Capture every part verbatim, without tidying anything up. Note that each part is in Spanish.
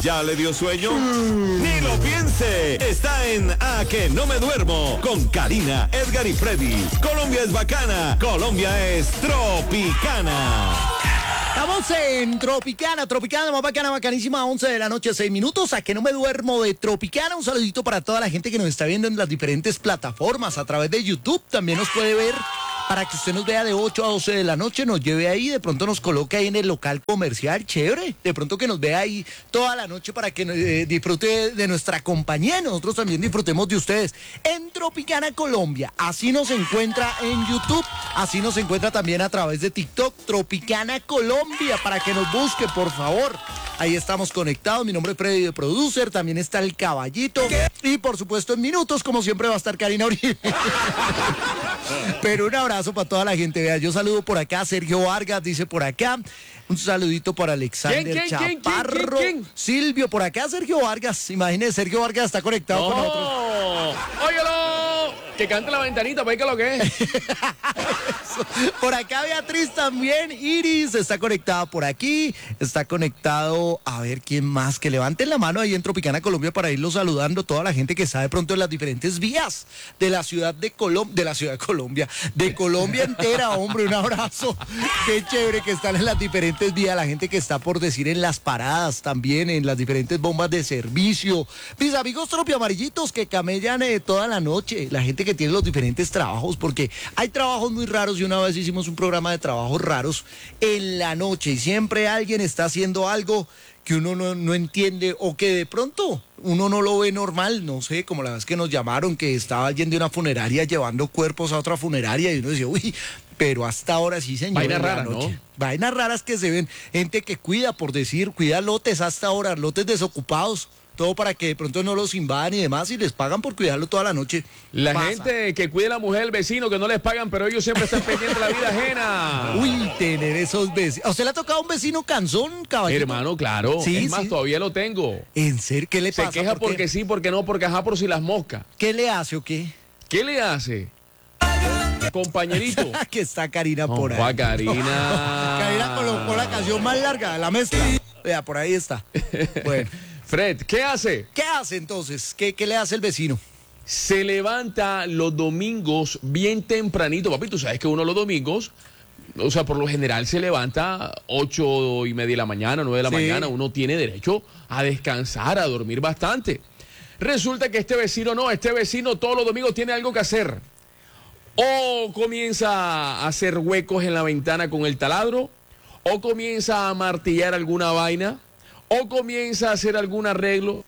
¿Ya le dio sueño? Mm. Ni lo piense. Está en A Que No Me Duermo con Karina, Edgar y Freddy. Colombia es bacana. Colombia es tropicana. Estamos en Tropicana, Tropicana, más bacana, bacanísima, once de la noche, seis minutos, A Que No Me Duermo de Tropicana. Un saludito para toda la gente que nos está viendo en las diferentes plataformas, a través de YouTube, también nos puede ver, para que usted nos vea de ocho a doce de la noche, nos lleve ahí, de pronto nos coloque ahí en el local comercial, chévere, de pronto que nos vea ahí toda la noche para que eh, disfrute de nuestra compañía, nosotros también disfrutemos de ustedes. En Tropicana Colombia, así nos encuentra en YouTube, así nos encuentra también a través de TikTok, Tropicana Colombia, para que nos busque, por favor. Ahí estamos conectados, mi nombre es Freddy de Producer, también está el Caballito, y por supuesto en minutos, como siempre, va a estar Karina Uribe. Pero un abrazo para toda la gente. Vea, yo saludo por acá a Sergio Vargas, dice por acá. Un saludito para Alexander ¿Quién, quién, Chaparro. quién, quién, quién? Silvio, por acá Sergio Vargas. Imagínese, Sergio Vargas está conectado no. con nosotros. ¡Óyelo! Que cante la ventanita, para que lo que es. Por acá Beatriz también, Iris está conectada por aquí, está conectado, a ver quién más, que levanten la mano ahí en Tropicana Colombia para irlo saludando, toda la gente que está de pronto en las diferentes vías de la ciudad de Colombia, de la ciudad de Colombia, de Colombia entera, hombre, un abrazo, qué chévere que están en las diferentes vías, la gente que está por decir en las paradas también, en las diferentes bombas de servicio, mis amigos tropiamarillitos que camellan eh, toda la noche, la gente que tiene los diferentes trabajos, porque hay trabajos muy raros y una vez hicimos un programa de trabajos raros en la noche y siempre alguien está haciendo algo que uno no, no entiende o que de pronto uno no lo ve normal, no sé, como la vez que nos llamaron que estaba yendo a una funeraria llevando cuerpos a otra funeraria y uno decía, uy, pero hasta ahora sí, señor. Vainas raras, ¿no? Vainas raras que se ven, gente que cuida, por decir, cuida lotes hasta ahora, lotes desocupados. Todo para que de pronto no los invadan y demás y les pagan por cuidarlo toda la noche. La Pasa. gente que cuida a la mujer, el vecino, que no les pagan, pero ellos siempre están pendientes de la vida ajena. Uy, tener esos vecinos. ¿A usted le ha tocado un vecino cansón, caballero? Hermano, claro. Sí, es más, sí. todavía lo tengo. ¿En serio? ¿Qué le Se pasa? queja ¿Por qué? porque sí, porque no, porque ajá, por si las moscas. ¿Qué le hace o qué? ¿Qué le hace? Compañerito. Que está Karina Oh, por ahí. va, Karina. Karina colocó la canción más larga de la mezcla. Vea, por ahí está. Bueno. Fred, ¿qué hace? ¿Qué hace entonces? ¿Qué, qué le hace el vecino? Se levanta los domingos bien tempranito, papi. Tú sabes que uno los domingos, o sea, por lo general se levanta ocho y media de la mañana, nueve de la Sí. mañana. Uno tiene derecho a descansar, a dormir bastante. Resulta que este vecino no, este vecino todos los domingos tiene algo que hacer. O comienza a hacer huecos en la ventana con el taladro, o comienza a martillar alguna vaina, o comienza a hacer algún arreglo.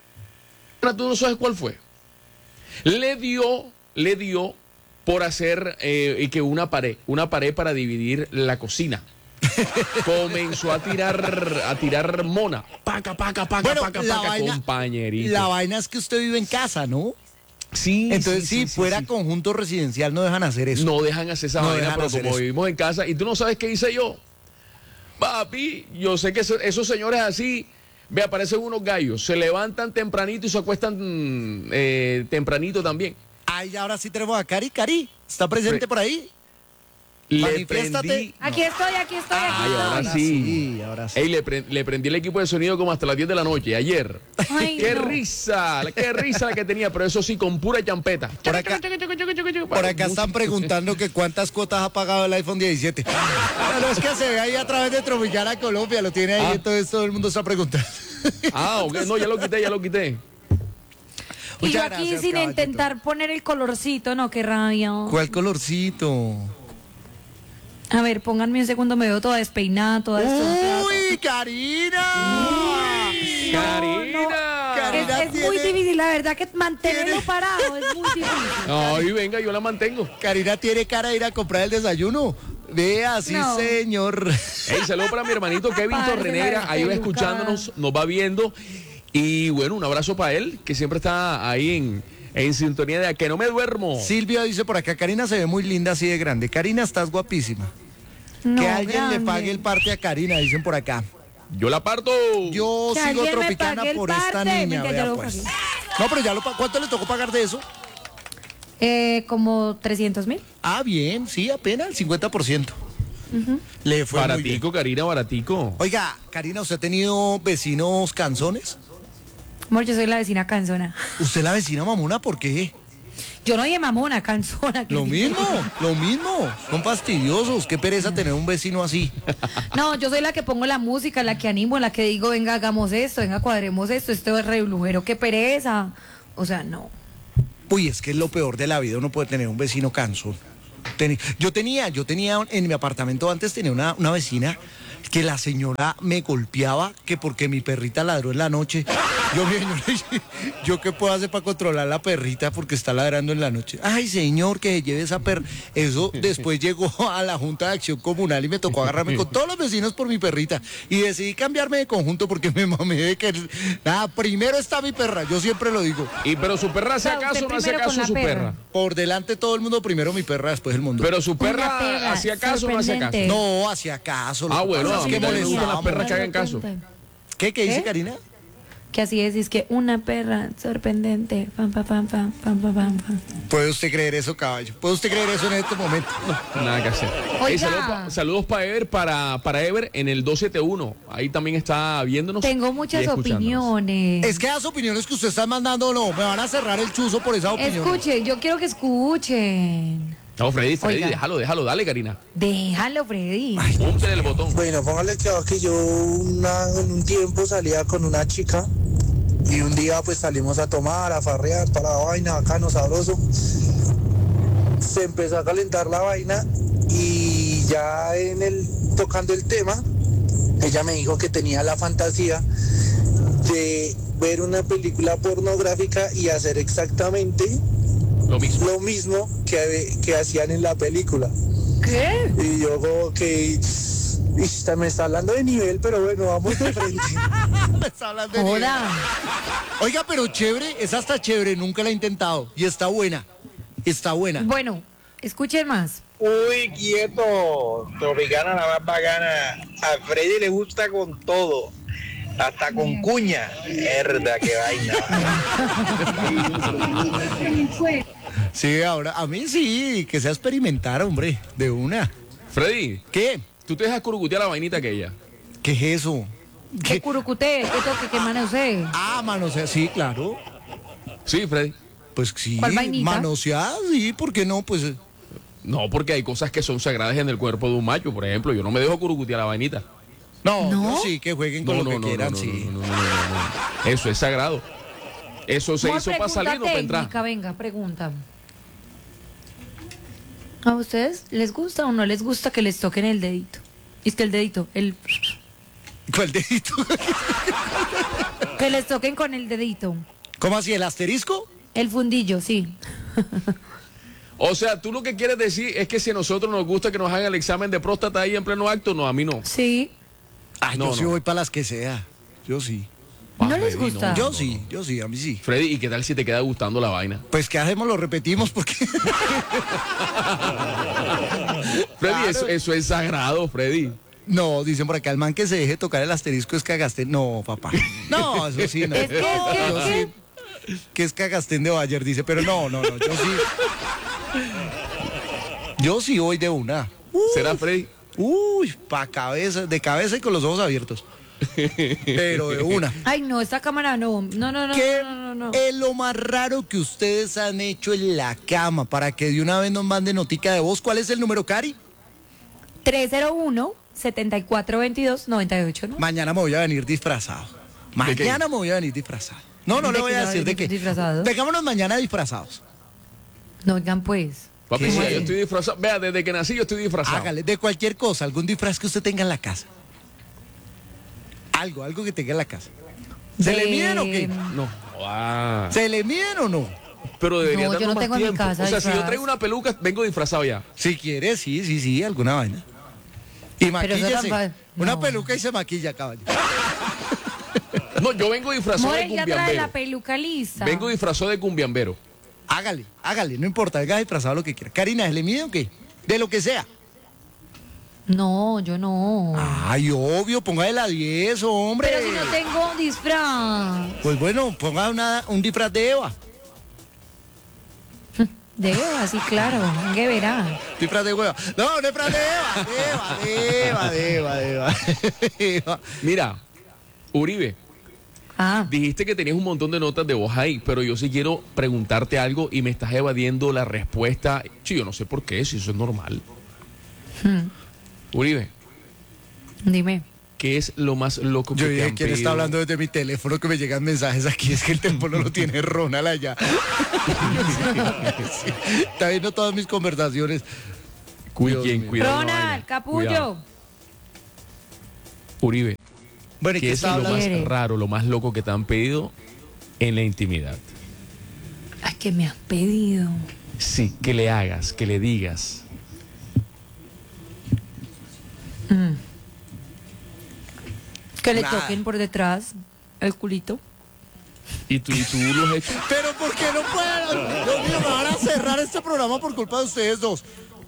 Tú no sabes cuál fue. Le dio, le dio por hacer eh, y que una pared, una pared para dividir la cocina. Comenzó a tirar, a tirar mona. Paca, paca, paca, Bueno, paca, la paca, vaina- compañerito. La vaina es que usted vive en casa, ¿no? Sí, Entonces, sí, si sí, sí, fuera sí. conjunto residencial, no dejan hacer eso. No dejan hacer esa No vaina, dejan pero hacer como eso. vivimos en casa, y tú no sabes qué hice yo. Papi, yo sé que eso- esos señores así, ve, aparecen unos gallos, se levantan tempranito y se acuestan mm, eh, tempranito también. Ay, ahora sí tenemos a Cari. Cari, ¿está presente Pre- por ahí? Le Manifiéstate. prendí. Aquí estoy, aquí estoy, aquí Ay, ahora estoy. sí. ahora sí. Ey, le, pre- le prendí el equipo de sonido como hasta las diez de la noche, ayer. Ay, ¡Qué no. risa! ¡Qué risa la que tenía! Pero eso sí, con pura champeta. Por acá, por acá están preguntando que cuántas cuotas ha pagado el iPhone diecisiete. Pero es que se ve ahí a través de Tropicana Colombia, lo tiene ahí, Ah. entonces todo el mundo está preguntando. Ah, ok. No, ya lo quité, ya lo quité. Y yo Muchas aquí gracias, sin caballito. intentar poner el colorcito, no, qué rabia. ¿Cuál colorcito? A ver, pónganme un segundo, me veo toda despeinada, toda esto. ¡Uy, Karina! ¡Uy, Karina! Karina Es, es muy tiene- difícil, la verdad que mantenerlo tiene- parado es muy difícil. Ay, venga, yo la mantengo. Karina tiene cara de ir a comprar el desayuno. Vea, sí, No. señor. Hey, saludos para mi hermanito Kevin Parce, Torrenegra, la ahí va peluca. escuchándonos, nos va viendo. Y bueno, un abrazo para él, que siempre está ahí en, en sintonía de A Que No Me Duermo. Silvia dice por acá, Karina se ve muy linda así de grande. Karina, estás guapísima. No, que alguien grande. le pague el parte a Karina, dicen por acá. Yo la parto. Yo Que sigo alguien me Tropicana pague el por esta parte. niña. Mentira, Vea, ya lo pues. pagué. No, pero ya lo pa- ¿cuánto le tocó pagar de eso? Eh, como trescientos mil. Ah, bien, sí, apenas el cincuenta por ciento. Le fue muy bien. Baratico, Karina, baratico. Oiga, Karina, ¿usted ha tenido vecinos canzones? Amor, yo soy la vecina canzona. ¿Usted la vecina mamona? ¿Por qué? Yo no oye mamona, canzona. Lo mismo, lo mismo. Son fastidiosos. Qué pereza tener un vecino así. No, yo soy la que pongo la música, la que animo, la que digo, venga, hagamos esto, venga, cuadremos esto, esto es reblujero, qué pereza. O sea, no. Uy, es que es lo peor de la vida, uno puede tener un vecino cansón. Teni- Yo tenía, yo tenía en mi apartamento antes tenía una, una vecina que la señora me golpeaba que porque mi perrita ladró en la noche. Yo, mi señora, ¿yo qué puedo hacer para controlar la perrita porque está ladrando en la noche? Ay, señor, que se lleve esa perra. Eso después llegó a la Junta de Acción Comunal y me tocó agarrarme con todos los vecinos por mi perrita. Y decidí cambiarme de conjunto porque me mamé de que, nada, primero está mi perra, yo siempre lo digo. Y pero su perra hace O sea, usted caso o no hace primero con caso la su perra. perra. Por delante todo el mundo, primero mi perra, después el mundo. Pero su Una perra perra hacía caso o no hacía caso. sorprendente. No, hacía caso. lo Ah, que bueno, pasa es a mí que también me gustan las molestábamos. perras que hagan caso. ¿Qué, qué dice ¿Qué? Karina? Que así es, es que una perra sorprendente. Pam, pam, pam, pam, pam, pam, pam, pam. ¿Puede usted creer eso, caballo? ¿Puede usted creer eso en este momento? Nada que hacer. Oiga. Ey, saludos pa- saludos para Ever, para, para Ever en el dos siete uno. Ahí también está viéndonos. Tengo y muchas escuchándonos. opiniones. Es que las opiniones que usted está mandando, no, me van a cerrar el chuzo por esa opinión. Escuchen, yo quiero que escuchen. No, Freddy, Freddy, Oiga. déjalo, déjalo, dale, Karina. Déjalo, Freddy. Ponte el botón. Bueno, póngale que, que yo una- en un tiempo salía con una chica y un día pues salimos a tomar, a farrear, para la vaina, bacano, sabroso. Se empezó a calentar la vaina y ya en el tocando el tema, ella me dijo que tenía la fantasía de ver una película pornográfica y hacer exactamente Lo mismo. lo mismo que, que hacían en la película. ¿Qué? Y yo como que "Ista, me está hablando de nivel, pero bueno, vamos de frente". Me está hablando de nivel. Hola. Oiga, pero chévere, esa está chévere, nunca la he intentado. Y está buena, está buena. Bueno, escuchen más. Uy, quieto, Tropicana la más bacana. A Freddy le gusta con todo, hasta con cuña. Herda, qué vaina. Sí, ahora, a mí sí, que sea experimentar, hombre, de una. Freddy, ¿Qué? tú te dejas curucutear la vainita aquella. ¿Qué es eso? Que curucute, que toque, que manosee. Ah, manosear, sí, claro. Sí, Freddy. Pues sí, ¿Cuál vainita? manosear, sí, ¿por qué no? Pues No, porque hay cosas que son sagradas en el cuerpo de un macho. Por ejemplo, yo no me dejo curucutear la vainita. no, ¿No? yo sí, que jueguen con No, lo no, que no, quieran, no, no, sí. no, no, no, no, no. Eso es sagrado. Eso se Amor, hizo para pregunta salir, no para técnica, entrar. venga, pregunta. ¿A ustedes les gusta o no les gusta que les toquen el dedito? Y es que el dedito, el... ¿Cuál dedito? Que les toquen con el dedito. ¿Cómo así, el asterisco? El fundillo, sí. O sea, tú lo que quieres decir es que si a nosotros nos gusta que nos hagan el examen de próstata ahí en pleno acto, no, a mí no. Sí. Ay, No, yo sí no. voy para las que sea. Yo sí. ¿No Ah, les Freddy, gusta? no, Yo no, sí, no. yo sí, a mí sí. Freddy, ¿y qué tal si te queda gustando la vaina? Pues ¿qué hacemos? Lo repetimos porque... Freddy, eso, eso es sagrado, Freddy. No, dicen por acá, el man que se deje tocar el asterisco es cagastén. No, papá. No, eso sí, no. Es que, es que, Yo es sí. Que es cagastén de Bayer, dice, pero no, no, no, yo sí. Yo sí voy de una. ¿Será Freddy? Uy, pa' cabeza, de cabeza y con los ojos abiertos. Pero de una. Ay, no, esta cámara no. No, no, no, ¿Qué no, no, no. es lo más raro que ustedes han hecho en la cama? Para que de una vez nos mande notica de voz. ¿Cuál es el número, Cari? tres cero uno, setenta y cuatro veintidós, noventa y ocho, ¿no? Mañana me voy a venir disfrazado. ¿De qué? Mañana me voy a venir disfrazado. No, no ¿De le voy qué a va a decir de venir qué. disfrazado? Vengámonos mañana disfrazados. No, oigan, pues. Papi, ¿Qué? sí, yo estoy disfrazado. Vea, desde que nací yo estoy disfrazado. Hágale, de cualquier cosa, algún disfraz que usted tenga en la casa. Algo, algo que tenga en la casa. ¿Se De- le miden o qué? No. Ah. ¿Se le miden o no? Pero debería No, yo darnos no más tengo en mi tiempo. casa O sea, si yo disfraz. traigo una peluca, vengo disfrazado ya. Si quiere, sí, sí, sí, alguna vaina. Y Pero eso maquíllese. tan fa- Una no. peluca y se maquilla, caballo. No, yo vengo disfrazado de More, ya trae la cumbiambero. peluca lista. Vengo disfrazado de cumbiambero. Hágale, hágale, no importa, venga disfrazado lo que quiera. Karina, ¿se le mide o qué? De lo que sea. No, yo no. Ay, obvio, póngale la diez, hombre. Pero si no tengo disfraz. Pues bueno, ponga una, un disfraz de Eva. De Eva, sí, claro. ¿Qué verá? Disfraz de hueva. No, no es disfraz de Eva. De Eva, de Eva, de Eva, de Eva. de Eva. Mira, Uribe, Ah, dijiste que tenías un montón de notas de voz ahí, pero yo sí quiero preguntarte algo y me estás evadiendo la respuesta. Sí, yo no sé por qué, si eso es normal. hmm, Uribe, dime. ¿qué es lo más loco que Yo te dije, han ¿quién está pedido? hablando desde mi teléfono que me llegan mensajes aquí? Es que el teléfono lo tiene Ronald allá. Sí, está viendo todas mis conversaciones. Cuy- Dios ¿quién? mío. Cuidado, no Ronald, vaya. capullo. Cuidado. Uribe, Bueno, ¿y ¿qué qué es está lo más hablando? Quiere. raro, lo más loco que te han pedido en la intimidad? Ay, ¿qué me has pedido? Sí, que le hagas, que le digas. Mm. Que le Nada. toquen por detrás el culito. ¿Y tú, y tú lo has hecho? Pero ¿por qué no puedo? Dios mío, me van a cerrar este programa por culpa de ustedes dos.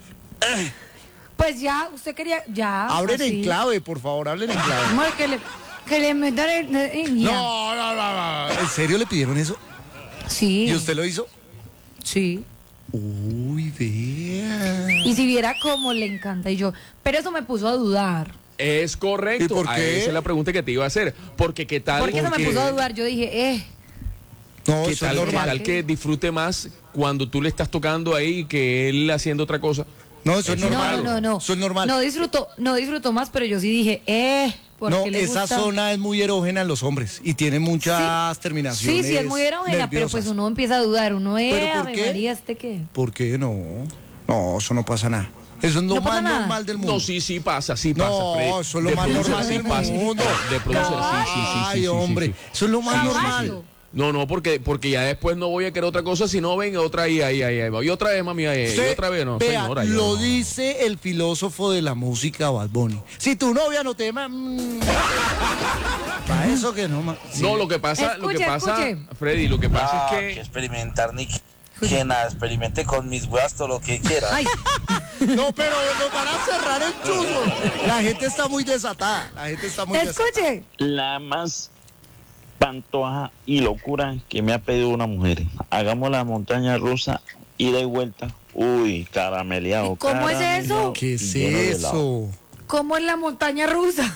Pues ya, usted quería. Ya. Hablen así. en clave, por favor, hablen en clave. Amor, que le, que le metan el. el- ya. No, no, no, no. ¿En serio le pidieron eso? Sí. ¿Y usted lo hizo? Sí. Uy, vea. Y si viera cómo le encanta. Y yo. Pero eso me puso a dudar. Es correcto. ¿Y por Ah, qué? Esa es la pregunta que te iba a hacer. Porque qué tal. Porque eso me que- puso a dudar. Yo dije, eh. No, ¿Qué eso tal, es qué normal. tal que disfrute más cuando tú le estás tocando ahí que él haciendo otra cosa? No, eso es Eso- normal. No, no, no, no. Eso es normal. No disfruto, no disfruto más, pero yo sí dije, eh. Porque No, le esa gusta. zona es muy erógena en los hombres y tiene muchas Sí, terminaciones. sí, es muy erógena, pero pues nerviosas. uno empieza a dudar. Uno, eh, ¿Pero por Ave qué? María, ¿este qué? ¿Por qué no? No, eso no pasa nada. Eso es lo ¿No pasa más nada? normal del mundo. No, sí, sí pasa, sí pasa. No, Freddy. eso es lo De más producer normal sí del pasa. mundo. De producer, sí, sí, sí, sí, Ay, sí, sí, hombre, sí. eso es lo más Caballo. normal. No, no, porque, porque ya después no voy a querer otra cosa, sino venga otra ahí, ahí, ahí, ahí. Y otra vez, mami, ahí, ahí, y Usted, otra vez, no, vea, señora. ya lo no. dice el filósofo de la música, Bad Bunny. Si tu novia no te ama, mm, para eso que no. ma- sí. No, lo que pasa, lo que Escuche, pasa, escuche. Freddy, lo que pasa Ah, es que que experimentar ni que, que nada, experimente con mis huevas todo lo que quiera. Ay, No, pero nos van a cerrar el chuzo. La gente está muy desatada. La gente está muy desatada. escuche. La más pantoja y locura que me ha pedido una mujer. Hagamos la montaña rusa, ida y vuelta. Uy, carameleado. ¿Cómo es carameleado eso? ¿Qué es y lleno de helado. eso? Como en la montaña rusa.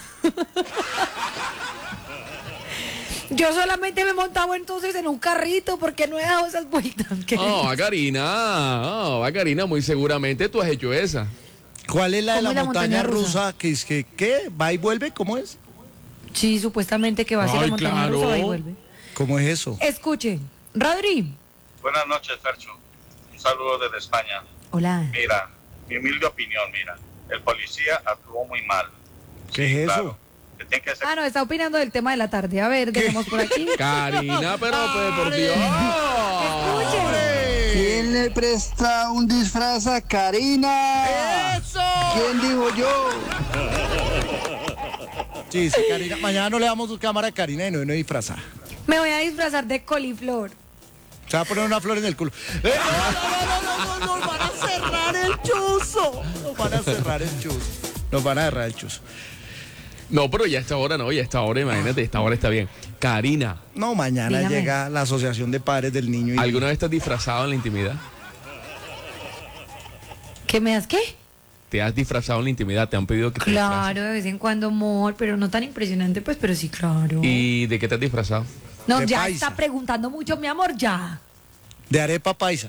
Yo solamente me montaba entonces en un carrito porque no he dado esas vueltas. ¿Qué? Oh, va Karina, oh, va Karina, muy seguramente tú has hecho esa. ¿Cuál es la de ¿Cómo la, es la montaña, montaña rusa? rusa? Que es que, ¿qué? ¿Va y vuelve? ¿Cómo es? Sí, supuestamente que va a ser Ay, la montaña claro. rusa va y vuelve. ¿Cómo es eso? Escuche, Rodri. Buenas noches, Fercho. Un saludo desde España. Hola. Mira, mi humilde opinión, mira, el policía actuó muy mal. ¿Qué es eso? Claro, que tiene que ser... Ah, no, está opinando del tema de la tarde. A ver, dejemos por aquí. Karina, pero pues, por Dios. Escuche. ¿Quién le presta un disfraz a Karina? ¡Eso! ¿Quién dijo yo? Sí, sí, Karina. Mañana no le damos su cámara a Karina y no viene disfrazada. Me voy a disfrazar de coliflor. Se va a poner una flor en el culo. ¡Eh, no, no, no, no, no, nos van a cerrar el chuzo! Nos van a cerrar el chuzo. Nos van a cerrar el chuzo. No, pero ya a esta hora no, ya a esta hora, imagínate, esta hora está bien. Karina, No, mañana Dígame. llega la Asociación de Padres del Niño. Y... ¿alguna vez estás disfrazado en la intimidad? ¿Qué me das qué? ¿Te has disfrazado en la intimidad? ¿Te han pedido que te disfraces? Claro, de vez en cuando, amor, pero no tan impresionante, pues, pero sí, claro. ¿Y de qué te has disfrazado? No, de ya paisa. está preguntando mucho, mi amor, ya. De arepa paisa.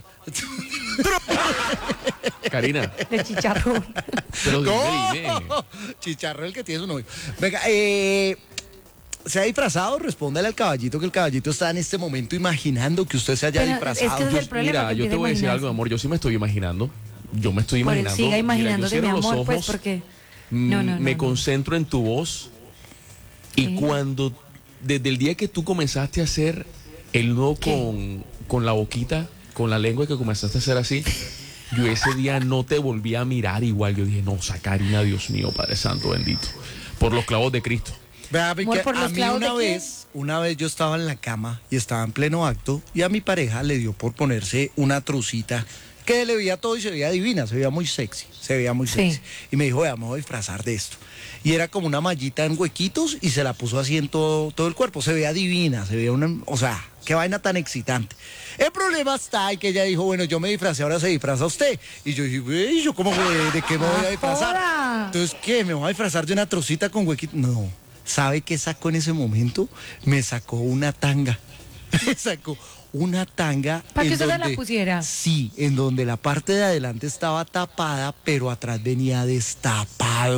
Karina, De chicharrón. pero dime, dime. No, Chicharro el que tiene su novio. Venga, eh, ¿se ha disfrazado? Respóndale al caballito que el caballito está en este momento imaginando que usted se haya Pero disfrazado. es que ese es el problema, Mira, que yo te empieza a voy a decir imaginarse. algo, amor. Yo sí me estoy imaginando. Yo me estoy Por imaginando. siga Mira, yo imaginándote, cierro mi los amor, pues, ojos, porque... mm, No, no, no, me no. concentro en tu voz. Y Sí. cuando, desde el día que tú comenzaste a hacer el nudo ¿Qué? con, con la boquita, con la lengua que comenzaste a hacer así, yo ese día no te volví a mirar igual. Yo dije, no, esa Karina, Dios mío, Padre Santo, bendito. Por los clavos de Cristo. Vea, Amor, porque ¿por a los mí clavos una de qué? vez, una vez yo estaba en la cama y estaba en pleno acto y a mi pareja le dio por ponerse una trucita que le veía todo y se veía divina, se veía muy sexy, se veía muy sexy. Sí. Y me dijo, vea, me voy a disfrazar de esto. Y era como una mallita en huequitos y se la puso así en todo, todo el cuerpo. Se veía divina, se veía una, o sea, qué vaina tan excitante. El problema está en que ella dijo, bueno, yo me disfracé, ahora se disfraza usted. Y yo dije, "Güey, ¿yo cómo me- de qué me voy a disfrazar? joda. Entonces, ¿qué? ¿Me voy a disfrazar de una trocita con huequitos? No. ¿Sabe qué sacó en ese momento? Me sacó una tanga. Me sacó una tanga. ¿Para que en usted se la donde- pusiera? Sí, en donde la parte de adelante estaba tapada, pero atrás venía destapado.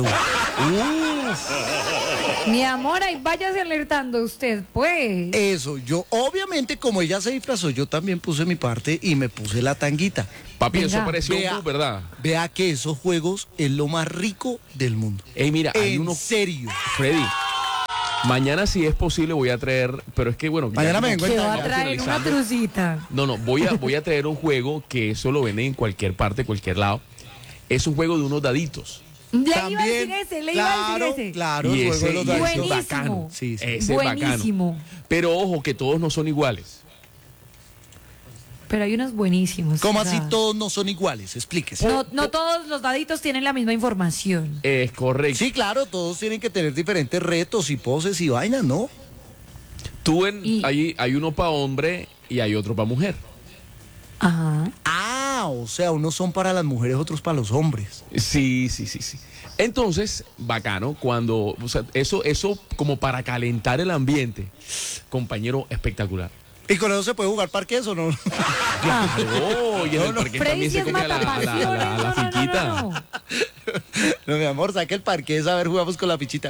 Mi amor, ahí váyase alertando usted, pues. Eso, yo obviamente como ella se disfrazó, yo también puse mi parte y me puse la tanguita. Papi, eso Venga. pareció un Vea. bus, ¿verdad? Vea que esos juegos es lo más rico del mundo. Ey, mira, hay En uno... serio. Freddy, mañana si es posible voy a traer, pero es que bueno... ya Mañana me como- vengo Que en va a tanga. traer una finalizando. trucita. No, no, voy a, voy a traer un juego que eso lo venden en cualquier parte, cualquier lado. Es un juego de unos daditos. Le iba a También, decir ese, le claro, iba a decir ese. claro, Y el juego ese- de los y daditos. ese es Buenísimo. bacano. Sí, sí. Ese es Buenísimo. bacano. Pero ojo, que todos no son iguales. Pero hay unos buenísimos. ¿Cómo o así sea, todos no son iguales? Explíquese. No, no todos los daditos tienen la misma información. Es correcto. Sí, claro, todos tienen que tener diferentes retos y poses y vainas, ¿no? Tú en, Y- hay, hay uno para hombre y hay otro para mujer. Ajá. Ah, o sea, unos son para las mujeres, otros para los hombres. Sí, sí, sí, sí. Entonces, bacano, cuando, o sea, eso, eso como para calentar el ambiente, compañero, espectacular. ¿Y con eso se puede jugar parques o no? Oh, y en el parque Freddy también sí se es come a la, a la- a la- a la matapasiones. No, no, no, finquita. no, no. No, mi amor, saque el parqués, a ver, jugamos con la pichita.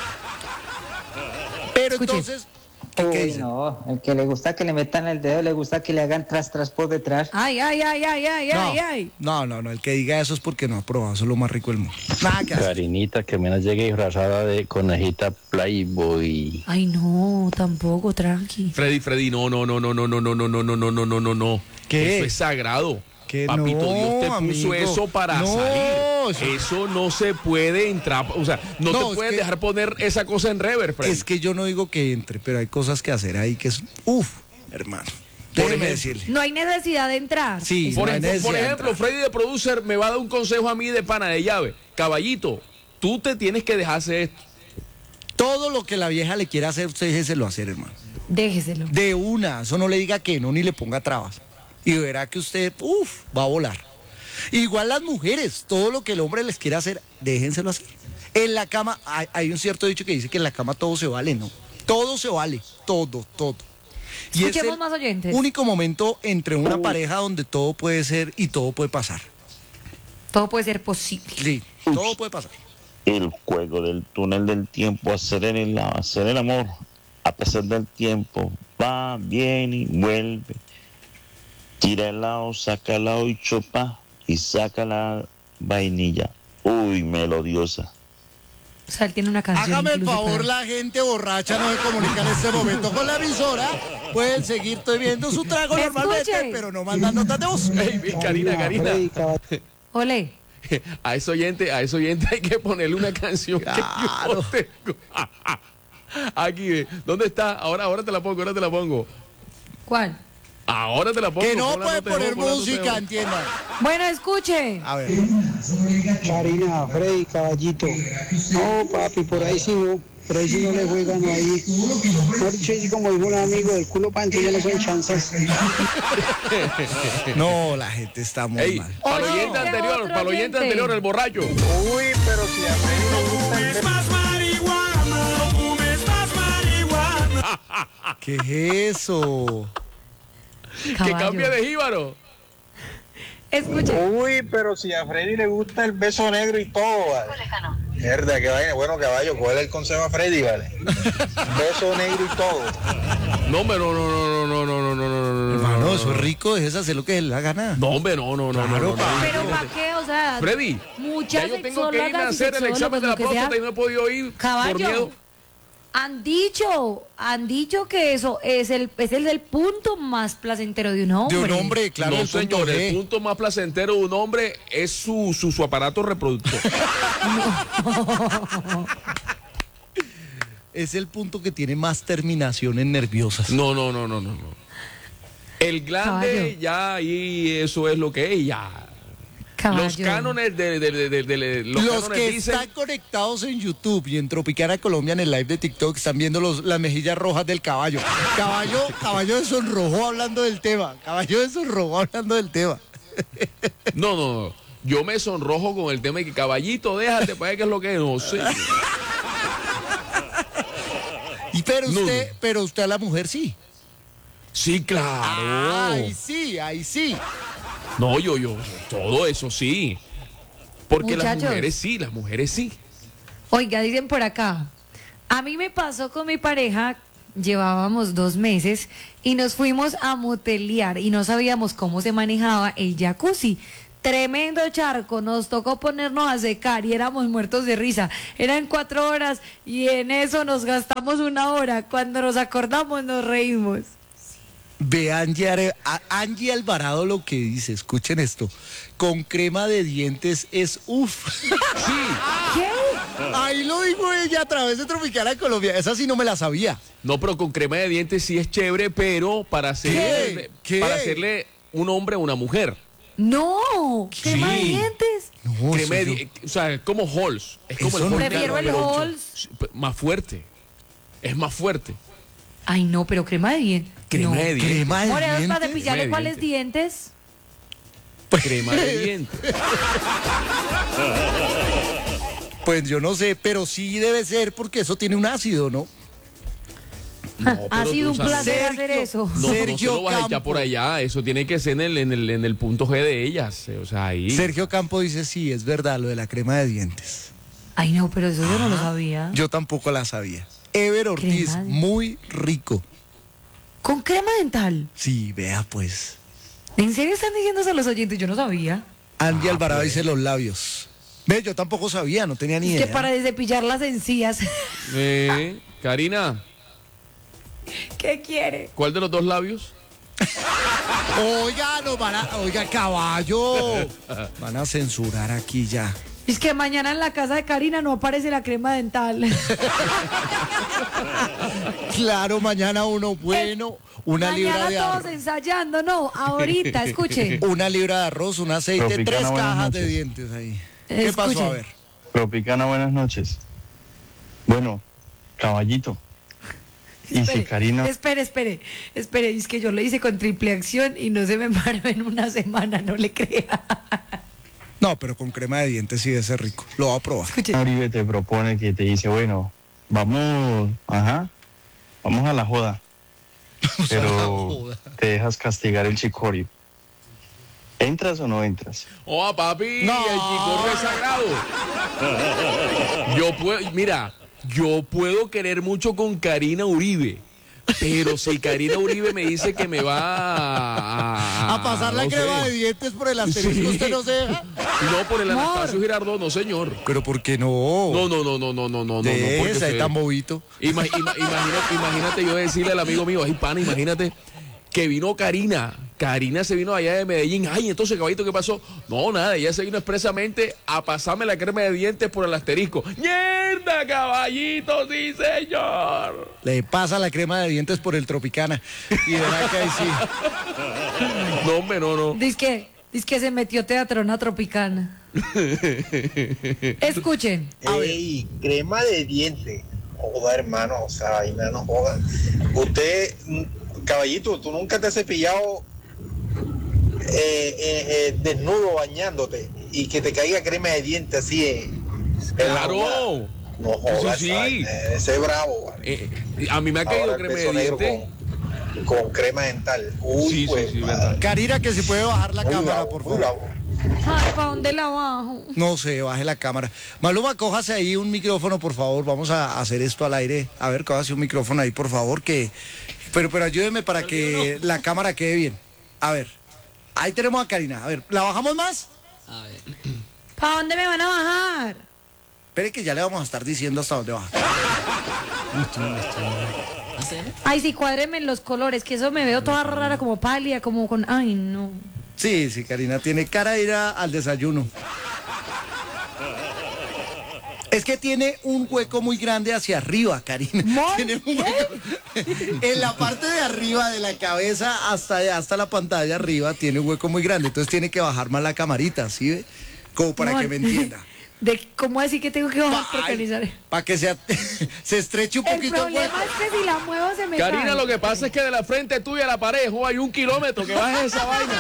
Pero Escuche. entonces, ¿qué, qué Uy, dicen? no, el que le gusta que le metan el dedo, le gusta que le hagan tras tras por detrás. Ay, ay, ay, ay, ay, No, ay, ay. no, no, no, el que diga eso es porque no ha probado, eso es lo más rico del mundo. Nada que hacer. Karinita, que menos llegue disfrazada de conejita Playboy. Ay, no, tampoco, tranqui. Freddy, Freddy, no, no, no, no, no, no, no, no, no, no, no, no, no, no, no. ¿Qué? Eso es sagrado. Que Papito, no, Dios te puso amigo. eso para No, salir. eso- Eso no se puede entrar, o sea, no, No, te es puedes que- dejar poner esa cosa en rever, Freddy. Es que yo no digo que entre, pero hay cosas que hacer ahí que es, uf, hermano. Por Déjeme ejemplo. decirle. No hay necesidad de entrar. Sí, Por, no hay ejemplo, necesidad por de ejemplo, entrar. Freddy de Producer me va a dar un consejo a mí de pana de llave. Caballito, tú te tienes que dejarse esto. Todo lo que la vieja le quiera hacer, usted déjeselo hacer, hermano. Déjeselo. De una, eso no le diga que no, ni le ponga trabas. Y verá que usted, uf, va a volar. Igual las mujeres, todo lo que el hombre les quiera hacer, déjenselo hacer. En la cama, hay, hay un cierto dicho que dice que en la cama todo se vale, ¿no? Todo se vale, todo, todo. Y es Escuchemos el más oyentes. único momento entre una pareja donde todo puede ser y todo puede pasar. Todo puede ser posible. Sí, todo puede pasar. El juego del túnel del tiempo, hacer el, hacer el amor a pesar del tiempo, va, viene y vuelve. Tira el lado, saca el lado y chopa y saca la vainilla. Uy, melodiosa. O sea, él tiene una canción. Hágame el incluso favor, para- la gente borracha no se comunica en este momento con la emisora. Pueden seguir bebiendo su trago Escuche. normalmente, pero no mandan notas de voz. Ey, bien, Karina, Karina. Ole. A ese oyente, a ese oyente hay que ponerle una canción Claro. que yo tengo. Aquí, ve. ¿Dónde está? Ahora, ahora te la pongo, ahora te la pongo. ¿Cuál? Ahora te la pongo. Que no Pon la puede nota de poner voz, pon la nota de música, voz. entiendan. Bueno, escuche. A ver. Karina, Freddy, caballito. No, papi, por ahí sí no. Por ahí sí no le juegan ahí. Por dicho, así como dijo un amigo, del culo para ya no son chanzas. No, la gente está muy Ey, mal. para el Oye, oyente ¿qué anterior, otro para el oyente oyente? anterior, el borracho. Uy, pero si a Freddy le gusta el ¿Qué es eso? Que Caballo. cambie de jíbaro. Escuche. Uy, pero si a Freddy le gusta el beso negro y todo, vale. Mierda, que vaina. Bueno, caballo, ¿cuál es el consejo a Freddy, vale? Beso negro y todo. No, hombre, no, no, no, no, no, no, no, no, no, no, Hermano, no, eso es rico, es hacer lo que le da gana. No, hombre, no, no, no, Claro, no, no, no. Pero ¿para qué? O sea, Freddy, muchas ya yo tengo que ir a sexólogas y hacer el examen de la sexólogos, lo que sea, próstata y no he podido ir por Caballo, miedo. han dicho, han dicho que eso es el, es el del punto más placentero de un hombre. De un hombre, claro, No, el punto señor, G. el punto más placentero de un hombre es su, su, su aparato reproductor. Es el punto que tiene más terminaciones nerviosas. No, no, no, no, no, no. El glande, Caballo. ya ahí eso es lo que es, ya. Caballo. Los cánones de, de, de, de- de- los, Los cánones que dicen, están conectados en YouTube y en Tropicana Colombia en el live de TikTok están viendo los, las mejillas rojas del caballo. Caballo, caballo de sonrojo hablando del tema. Caballo de sonrojo hablando del tema. no, no, no. Yo me sonrojo con el tema de que caballito, déjate, para ver qué es lo que es, no sé. Y pero No. usted, pero usted a la mujer sí. Sí, claro. Ahí sí, ahí sí. No, yo, yo, todo eso sí. Porque las Muchachos. mujeres sí, las mujeres sí. Oiga, dicen por acá, a mí me pasó con mi pareja, llevábamos dos meses y nos fuimos a motelear y no sabíamos cómo se manejaba el jacuzzi. Tremendo charco, nos tocó ponernos a secar y éramos muertos de risa. Eran cuatro horas y en eso nos gastamos una hora. Cuando nos acordamos nos reímos. Ve Angie, Are- a- Angie Alvarado lo que dice, escuchen esto, con crema de dientes es uff. ¿Qué? Ahí lo dijo ella a través de Tropicana Colombia, esa sí no me la sabía. No, pero con crema de dientes sí es chévere, pero para hacerle, ¿Qué? para hacerle un hombre a una mujer. No, crema de Sí. dientes. No, Crema de eso yo- di- o sea, como Halls. Es como Eso el no- Halls, Prefiero el pero- Halls. Más fuerte. Es más fuerte. Ay, no, pero crema de dientes. Crema No. de dientes. Crema de Morenos, para dientes. cepillarle Crema de cuáles dientes. Crema de dientes. Pues yo no sé, pero sí debe ser porque eso tiene un ácido, ¿no? No, ha pero sido tú un sabes- placer Sergio, hacer eso. No, no se Sergio lo vas a echar Campo. por allá. Eso tiene que ser en el, en el, en el punto G de ellas. O sea, ahí. Sergio Campo dice, sí, es verdad, lo de la crema de dientes. Ay, no, pero eso yo no lo sabía. Yo tampoco la sabía. Ever Ortiz, Crema de- muy rico. Con crema dental. Sí, vea pues. ¿En serio están diciéndose a los oyentes? Yo no sabía. Angie Ah, Alvarado pues. dice los labios. Ve, yo tampoco sabía, no tenía ni Es idea. que para cepillar las encías. Eh, Karina, ¿Qué quiere? ¿cuál de los dos labios? Oiga, no van a, oiga, caballo. Van a censurar aquí ya. Es que mañana en la casa de Karina no aparece la crema dental. Claro, mañana uno bueno, una libra mañana de todos arroz. ensayando, no, ahorita, escuchen. Una libra de arroz, un aceite, Tropicana, tres buenas cajas de noches. dientes ahí. ¿Qué pasó? Escuchen. A ver. Tropicana, buenas noches. Bueno, caballito. Y si Espere, Karina, espere, espere, espere, es que yo lo hice con triple acción y no se me paró en una semana, no le crea. No, pero con crema de dientes sí debe ser rico. Lo voy a probar. Escuchen. Uribe te propone que te dice, bueno, vamos, ajá, vamos a la joda. Pero te dejas castigar el chicorio. ¿Entras o no entras? Oh, papi, No. el chicorro es sagrado. Yo puedo, mira, yo puedo querer mucho con Karina Uribe. Pero si Karina Uribe me dice que me va a... A pasar la no crema sé. de dientes por el asterisco, Sí. usted no se deja. No, por el Amor. Anastasio Girardot, no, señor. Pero ¿por qué no? No, no, no, no, no, no, no, no. no, porque Déjese, ahí se- tan bobito. Ima- ima- imagínate, imagínate yo decirle al amigo mío, ay, pana, imagínate que vino Karina. Karina se vino allá de Medellín. Ay, entonces, caballito, ¿qué pasó? No, nada, ella se vino expresamente a pasarme la crema de dientes por el asterisco. ¡Mierda, caballito! ¡Sí, señor! Le pasa la crema de dientes por el Tropicana. Y verá que ahí sí. No, hombre, no, no. Dice que, dice que se metió teatrona tropicana. Escuchen. Ey, crema de diente. Joda, hermano, o sea, vaina no joda. Usted, mm, caballito, tú nunca te has cepillado eh, eh, eh, desnudo bañándote y que te caiga crema de diente así en, en la boca. ¡Claro! No jodas, Sí, sí. esa vaina, ese es bravo. Vale. Eh, a mí me ha caído Ahora el crema beso de negro dientes. con, con crema dental. Uy, Sí, sí, pues, sí, madre. verdad. Karina, que si puede bajar la Muy cámara, bravo, por muy favor. bravo. Ay, ¿para dónde la bajo? No sé, baje la cámara. Maluma, cójase ahí un micrófono, por favor. Vamos a hacer esto al aire. A ver, cójase un micrófono ahí, por favor, que... Pero, pero ayúdeme para que la cámara quede bien. A ver, ahí tenemos a Karina. A ver, ¿la bajamos más? ¿Para dónde me van a bajar? Espere que ya le vamos a estar diciendo hasta dónde baja. Ay, sí, cuádreme los colores, que eso me veo toda rara, como pálida, como con... Ay, no. Sí, sí, Karina tiene cara de ir a- al desayuno. Es que tiene un hueco muy grande hacia arriba, Karina. ¿Mon? Tiene un hueco. En la parte de arriba de la cabeza hasta, allá, hasta la pantalla arriba tiene un hueco muy grande, entonces tiene que bajar más la camarita, ¿sí ve? Como para No, que me entienda. De, ¿Cómo así que tengo que bajar para organizar? Para que se, se estreche un El poquito el problema hueco. es que si la muevo se me Karina, cae. lo que pasa es que de la frente tuya a la pared, jo, hay un kilómetro que bajes esa vaina.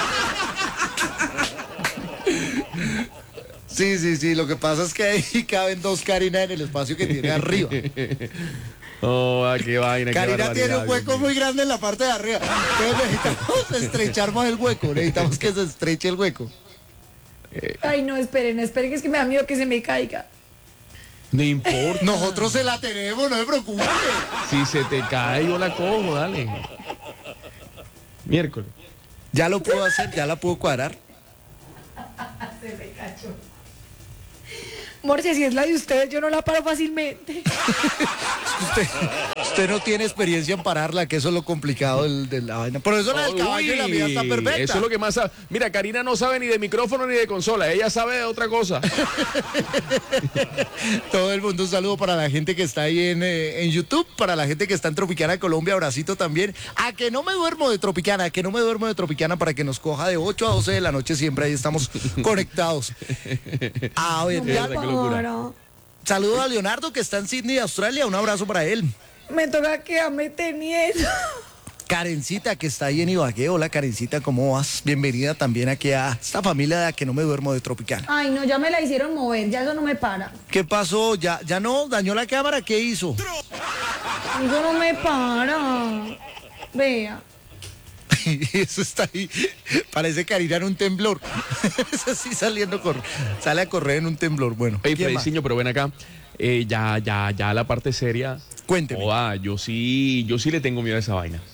Sí, sí, sí, lo que pasa es que ahí caben dos Karina en el espacio que tiene arriba. Oh, ah, qué vaina, qué Karina barbaridad, tiene un hueco Dios mío. muy grande en la parte de arriba. Entonces necesitamos estrechar más el hueco, necesitamos que se estreche el hueco. Ay, no, esperen, esperen, que es que me da miedo que se me caiga. No importa. Nosotros se la tenemos, no se preocupe. Si se te cae, yo la cojo, dale. Miércoles. Ya lo puedo hacer, ya la puedo cuadrar. Se me cachó. Morcia, si es la de ustedes, yo no la paro fácilmente. Usted, usted no tiene experiencia en pararla, que eso es lo complicado del- de la vaina. Por eso la del caballo y la mía está Uy, perfecta. Eso es lo que más sabe. Mira, Karina no sabe ni de micrófono ni de consola. Ella sabe de otra cosa. Todo el mundo, un saludo para la gente que está ahí en, eh, en YouTube, para la gente que está en Tropicana Colombia, abracito también. A que no me duermo de Tropicana, a que no me duermo de Tropicana para que nos coja de ocho a doce de la noche, siempre ahí estamos conectados. A ver, No ya- me paro. saludo a Leonardo que está en Sydney, Australia, un abrazo para él. Me toca quedarme teniendo. Karencita que está ahí en Ibagué, hola Karencita, ¿cómo vas? Bienvenida también aquí a esta familia de A que no me duermo de Tropicana. Ay, no, ya me la hicieron mover, ya eso no me para. ¿Qué pasó? ¿Ya, ya no? ¿Dañó la cámara? ¿Qué hizo? Eso no me para. Vea. Eso está ahí. Parece Karina en un temblor. Eso así saliendo, cor sale a correr en un temblor. Bueno, Ey, ¿quién más? Frediciño, pero ven acá. Eh, ya, ya, ya la parte seria. Cuénteme. Joda, yo sí, yo sí le tengo miedo a esa vaina.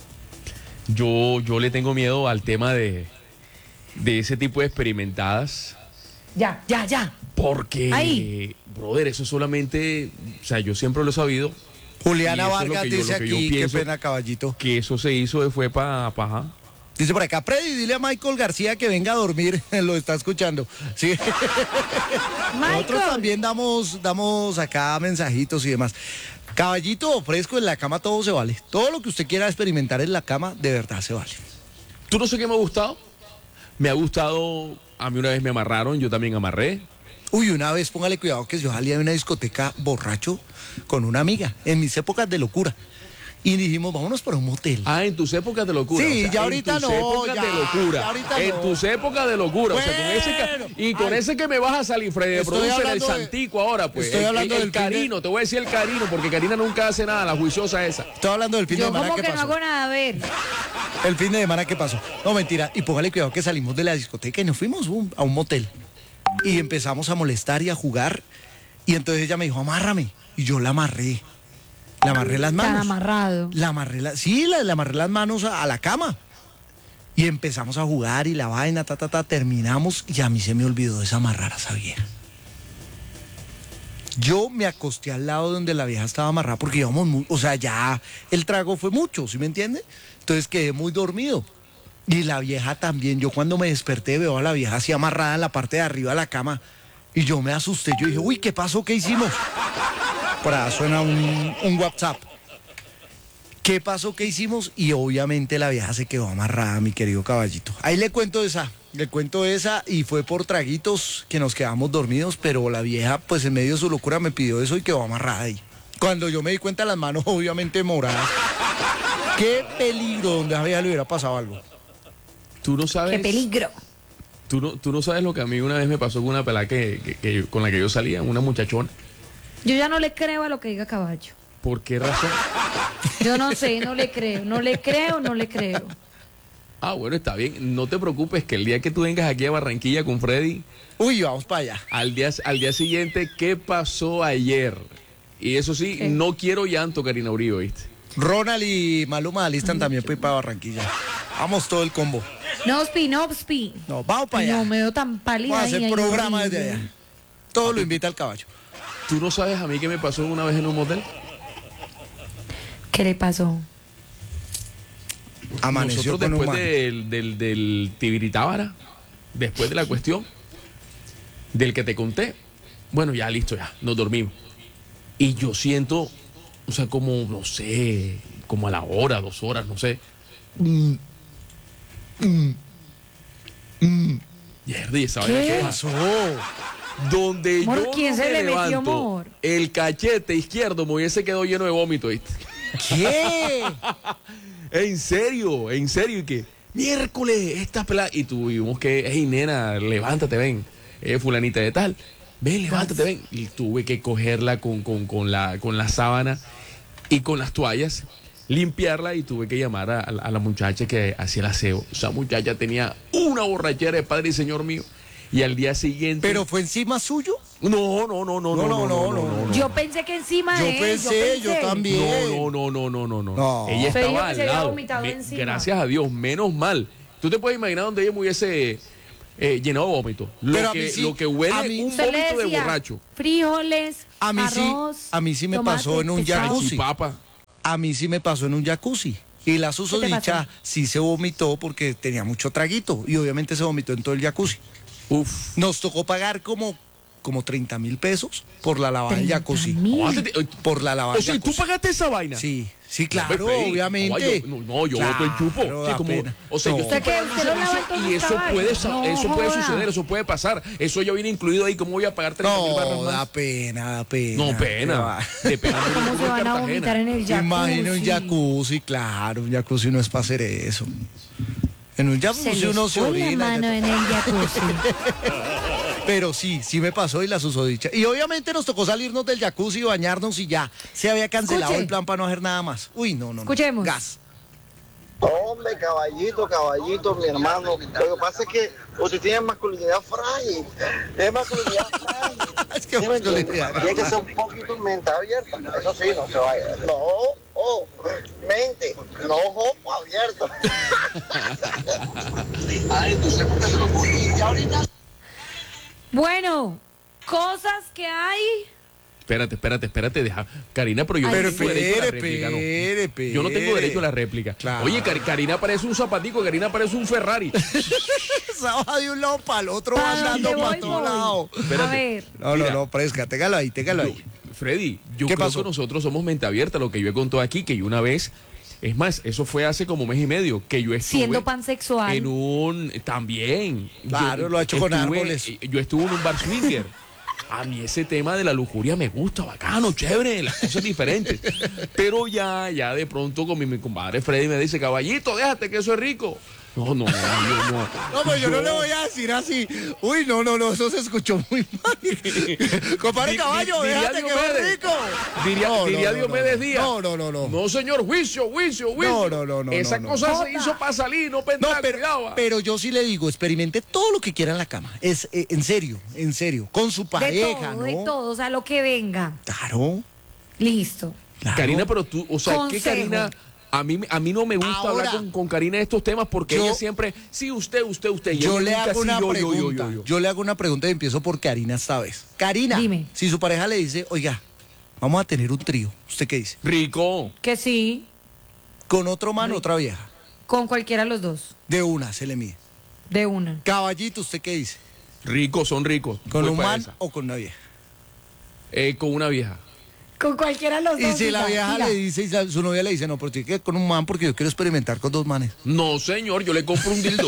Yo, yo le tengo miedo al tema de, de ese tipo de experimentadas. Ya, ya, ya. Porque, Ahí. brother, eso solamente, o sea, yo siempre lo he sabido. Juliana Y eso es lo Vargas que yo- dice lo que yo aquí, qué pienso, pena, caballito. Que eso se hizo, fue para paja. Dice por acá, Freddy, dile a Michael García que venga a dormir, lo está escuchando. Sí. Nosotros también damos, damos acá mensajitos y demás. Caballito fresco, en la cama todo se vale. Todo lo que usted quiera experimentar en la cama, de verdad se vale. ¿Tú no sé qué me ha gustado? Me ha gustado, a mí una vez me amarraron, yo también amarré. Uy, una vez, póngale cuidado que yo salía de una discoteca borracho con una amiga, en mis épocas de locura. Y dijimos, vámonos para un motel. Ah, en tus épocas de locura. Sí, o sea, ya ahorita en tus no, épocas ya, de locura. ya ahorita en no. tus épocas de locura. O sea, con ese ca- Bueno, y con ay. ese que me vas a salir, Freddy, Estoy produce el hablando de- Santico ahora, pues. estoy El- hablando el, del el fin de- Carino, te voy a decir el Carino, porque Karina nunca hace nada, la juiciosa esa. Estoy hablando del fin de Yo semana como que que no pasó. hago nada, a ver. El fin de semana que pasó. No, mentira. Y póngale cuidado que salimos de la discoteca y nos fuimos un- a un motel. Y empezamos a molestar y a jugar. Y entonces ella me dijo, amárrame. Y yo la amarré. Le amarré las Tan manos. amarrado. La amarré la- sí, la- le amarré las manos a, a la cama. Y empezamos a jugar y la vaina, ta, ta, ta, terminamos y a mí se me olvidó desamarrar a esa vieja. Yo me acosté al lado donde la vieja estaba amarrada porque íbamos muy, o sea, ya el trago fue mucho, ¿sí me entiende? Entonces quedé muy dormido. Y la vieja también, yo cuando me desperté veo a la vieja así amarrada en la parte de arriba de la cama y yo me asusté, yo dije, uy, ¿qué pasó? ¿Qué hicimos? Por ahí suena un, un WhatsApp. ¿Qué pasó? ¿Qué hicimos? Y obviamente la vieja se quedó amarrada, mi querido caballito. Ahí le cuento esa, le cuento esa y fue por traguitos que nos quedamos dormidos, pero la vieja pues en medio de su locura me pidió eso y quedó amarrada ahí. Cuando yo me di cuenta las manos obviamente moradas. Qué peligro donde a la vieja le hubiera pasado algo. Tú no sabes. Qué peligro. Tú no, tú no sabes lo que a mí una vez me pasó con una pelada que, que- que- con la que yo salía, una muchachona. Yo ya no le creo a lo que diga Caballo. ¿Por qué razón? Yo no sé, no le creo. No le creo, no le creo. Ah, bueno, está bien. No te preocupes que el día que tú vengas aquí a Barranquilla con Freddy, Uy, vamos para allá. al día, al día siguiente, ¿qué pasó ayer? Y eso sí, ¿Qué? no quiero llanto, Karina Uribe, ¿viste? Ronald y Maluma alistan también para ir para Barranquilla. Vamos todo el combo. No, Spi, no, Spi. No, vamos para allá. No, me veo tan pálida. Vamos a ahí, hacer ahí, programa horrible. desde allá. Todo lo invita al caballo. ¿Tú no sabes a mí qué me pasó una vez en un motel? ¿Qué le pasó? Amaneció Nosotros con un después man. del, del, del Tibiritábara, después de la cuestión del que te conté, bueno, ya listo, ya, nos dormimos. Y yo siento, o sea, como, no sé, como a la hora, dos horas, no sé. Mm. Mm. Mm. Mierda, ¿y esa vaina ¿Qué qué pasó? Donde Amor, yo ¿quién no se me le metió, levanto, amor? el cachete izquierdo me hubiese quedado lleno de vómito, ¿viste? ¿Qué? En serio, en serio, y que miércoles, esta pelada. Y tuvimos que, hey, nena, levántate, ven. Eh, fulanita de tal, ven, levántate, ven. Y tuve que cogerla con, con, con, la, con la sábana y con las toallas, limpiarla, y tuve que llamar a, a la muchacha que hacía el aseo. Esa muchacha tenía una borrachera de Padre y Señor mío. Y al día siguiente. ¿Pero fue encima suyo? No, no, no, no, no, no, no, no, no. Yo pensé que encima Yo de él. pensé, yo también. No, no, no, no, no, no. No. Ella Pero dijo estaba que se al había lado. vomitado Me- encima. Gracias a Dios, menos mal. Tú te puedes imaginar donde ella me hubiese eh, llenado de vómito. Lo Pero a que, mí sí, lo que huele a mí- un Usted le vómito de decía borracho. frijoles, A mí sí, arroz, a mí sí me tomate, pasó en un pescado. jacuzzi. Salchipapa. A mí sí me pasó en un jacuzzi. Y la susodicha sí se vomitó porque tenía mucho traguito. Y obviamente se vomitó en todo el jacuzzi. Uf. Nos tocó pagar como, como treinta mil pesos por la lavada del jacuzzi. Aguántate, eh, Por la lavada O del sea, ¿tú jacuzzi. pagaste esa vaina? Sí, sí, No, claro, Freddy, obviamente. no, yo- no, no, yo boto el chupo. Claro, Sí, da como- pena. o sea, No. yo estoy O sea, que pagando un usted lo lava servicio en y esta eso vaina. puede, sa- No eso puede joda. suceder, eso puede pasar. Eso ya viene incluido ahí. ¿Cómo voy a pagar treinta mil barras No, más? da pena, da pena. No, pena. De pena. me ¿Cómo como se en van a Cartagena. vomitar en el jacuzzi? Imagina un jacuzzi, claro, un jacuzzi no es para hacer eso. En un Se jacuzzi les uno se fue la orina. mano en el jacuzzi. Pero sí, sí me pasó y la susodicha. Y obviamente nos tocó salirnos del jacuzzi y bañarnos y ya. Se había cancelado Escuche. el plan para no hacer nada más. Uy, no, no, no. Escuchemos. Gas. Hombre, caballito, caballito, mi hermano. Lo que pasa es que usted tiene masculinidad frágil. Tiene masculinidad frágil. Es que ¿Sí me entiende? masculinidad. Tiene que ser un poquito mente abierta. Eso sí, no se vaya. No, oh, mente, no ojo abierto. Ay, tú sé por qué se lo puse. Y ahorita. Bueno, cosas que hay. Espérate, espérate, espérate, deja. Karina, pero yo Pero no tengo derecho a la espere, réplica, no. espere, espere. Yo no tengo derecho a la réplica. Claro. Oye, Kar- Karina parece un zapatico, Karina parece un Ferrari. Esa va de un lado para el otro, ¿Para andando dónde para voy, todos voy? lados. A Espérate. ver, No, no, Mira. no, fresca, téngalo ahí, téngalo ahí. Freddy, yo ¿Qué creo pasó? que nosotros somos mente abierta, lo que yo he contado aquí, que yo una vez, es más, eso fue hace como mes y medio, que yo estuve siendo pansexual. en un, también. Claro, Yo lo ha hecho con estuve- árboles. Yo estuve en un bar swinger. A mí ese tema de la lujuria me gusta, bacano, chévere, las cosas diferentes. Pero ya, ya de pronto con mi, mi compadre Freddy me dice, caballito, déjate que eso es rico. No, no, no, yo no. No, pues yo no le voy a decir así. Uy, no, no, no, eso se escuchó muy mal. Compadre Di- caballo, di- diría déjate que Diomedes. es rico. Diría, No, no, diría no, Diomedes no. Díaz. No, no, no, no. No, señor, juicio, juicio, juicio. No, no, no, no, Esa no, no. cosa Jota. se hizo para salir, no No, pendrá, pero, cuidado. ah. pero yo sí le digo, experimente todo lo que quiera en la cama. Es eh, en serio, en serio. Con su de pareja, todo, ¿no? de todo, o sea, lo que venga. Claro, Listo. claro. Karina, pero tú, o sea, ¿qué Consejo. Karina? A mí, a mí no me gusta Ahora, hablar con, con Karina de estos temas porque yo- ella siempre, sí, usted, usted, usted. y Yo ella le nunca hago sí, una yo, yo, pregunta. yo, Yo, yo, yo. le hago una pregunta y empiezo por Karina esta vez. Karina, Dime. si su pareja le dice, oiga, vamos a tener un trío, ¿usted qué dice? Rico. Que sí, Con otro mano, otra vieja. con cualquiera de los dos. De una se le mide. De una. Caballito, ¿usted qué dice? Ricos, son ricos. ¿Con Voy un para man esa. o con una vieja? Eh, con una vieja. Con cualquiera de los Y dos. si la diga, vieja diga. le dice, y la- su novia le dice, no, pero tiene que ir con un man porque yo quiero experimentar con dos manes. No, señor, yo le compro un dildo.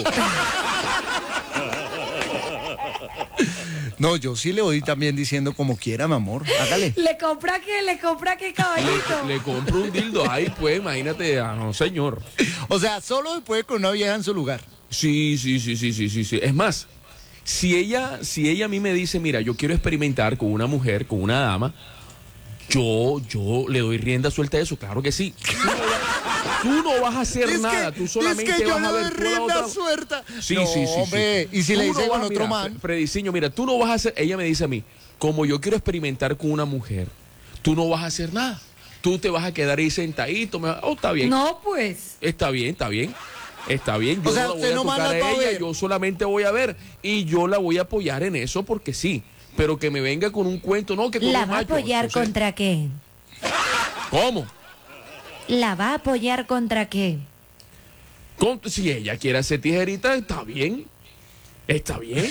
No, yo sí le voy también diciendo como quiera, mi amor. Hágale. ¿Le compra qué? ¿Le compra qué, caballito? le, le compro un dildo. Ay, pues, imagínate. Ah, no, señor. O sea, solo se puede con una vieja en su lugar. Sí, sí, sí, sí, sí, sí, sí. Es más, si ella, si ella a mí me dice, mira, yo quiero experimentar con una mujer, con una dama, yo, yo le doy rienda suelta a eso, claro que sí. Tú no, vas- tú no vas a hacer Es nada, que- tú solamente es que yo vas le a doy ver tú a la rienda otra- suelta. Sí, No, sí, sí, sí. hombre, y si Tú le no dice con vas- otro mira, man. Fre- Frediciño, mira, tú no vas a hacer, ella me dice a mí, como yo quiero experimentar con una mujer, tú no vas a hacer nada. Tú te vas a quedar ahí sentadito, me va- oh, está bien. No, pues. Está bien, está bien. Está bien, yo O sea, no la usted voy a nomás tocar la va a a ella, ver. yo solamente voy a ver y yo la voy a apoyar en eso porque sí. Pero que me venga con un cuento, no, que con ¿La un va a macho, apoyar no sé. contra qué? ¿Cómo? ¿La va a apoyar contra qué? Con- si ella quiere hacer tijerita, está bien. Está bien.